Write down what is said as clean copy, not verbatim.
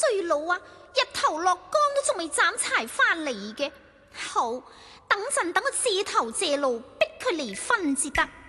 衰佬啊，日頭落江都仲未斬柴翻嚟嘅。好，等陣等我借頭借路逼佢離婚至得。